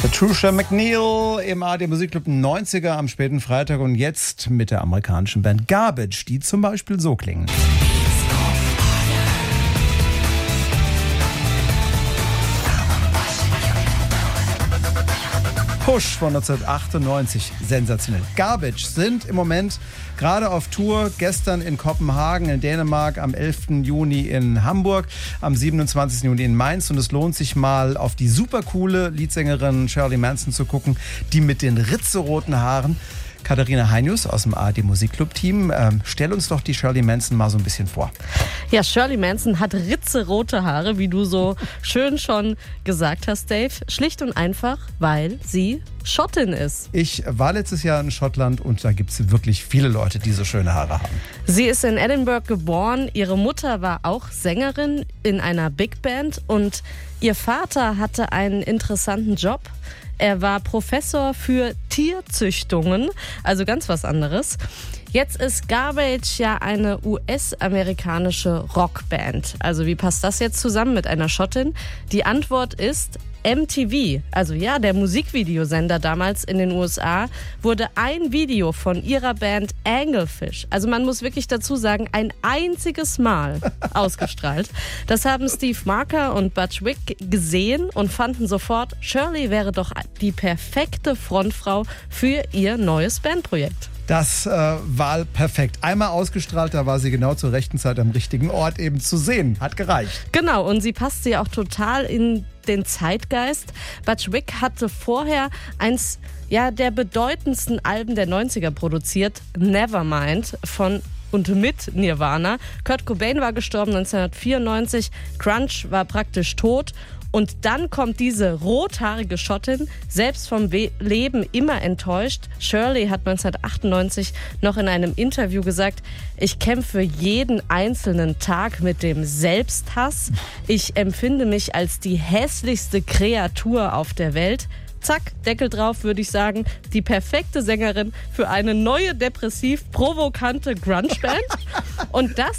Patricia McNeil im ARD Musikclub 90er am späten Freitag und jetzt mit der amerikanischen Band Garbage, die zum Beispiel so klingen. Push von 1998, sensationell. Garbage sind im Moment gerade auf Tour, gestern in Kopenhagen, in Dänemark, am 11. Juni in Hamburg, am 27. Juni in Mainz und es lohnt sich mal auf die supercoole Leadsängerin Shirley Manson zu gucken, die mit den ritzeroten Haaren. Katharina Heinius aus dem ARD Musikclub-Team. Stell uns doch die Shirley Manson mal so ein bisschen vor. Ja, Shirley Manson hat ritzerote Haare, wie du so schön schon gesagt hast, Dave. Schlicht und einfach, weil sie Schottin ist. Ich war letztes Jahr in Schottland und da gibt es wirklich viele Leute, die so schöne Haare haben. Sie ist in Edinburgh geboren. Ihre Mutter war auch Sängerin in einer Big Band und ihr Vater hatte einen interessanten Job. Er war Professor für Tierzüchtungen, also ganz was anderes. Jetzt ist Garbage ja eine US-amerikanische Rockband. Also wie passt das jetzt zusammen mit einer Schottin? Die Antwort ist MTV, also ja, der Musikvideosender damals in den USA, wurde ein Video von ihrer Band Anglefish, also man muss wirklich dazu sagen, ein einziges Mal ausgestrahlt. Das haben Steve Marker und Butch Vig gesehen und fanden sofort, Shirley wäre doch die perfekte Frontfrau für ihr neues Bandprojekt. Das war perfekt. Einmal ausgestrahlt, da war sie genau zur rechten Zeit am richtigen Ort eben zu sehen. Hat gereicht. Genau, und sie passte ja auch total in den Zeitgeist. Butch Vig hatte vorher eins der bedeutendsten Alben der 90er produziert, Nevermind von und mit Nirvana. Kurt Cobain war gestorben 1994, Grunge war praktisch tot. Und dann kommt diese rothaarige Schottin, selbst vom Leben immer enttäuscht. Shirley hat 1998 noch in einem Interview gesagt, ich kämpfe jeden einzelnen Tag mit dem Selbsthass. Ich empfinde mich als die hässlichste Kreatur auf der Welt. Zack, Deckel drauf, würde ich sagen. Die perfekte Sängerin für eine neue, depressiv provokante Grunge-Band. Und das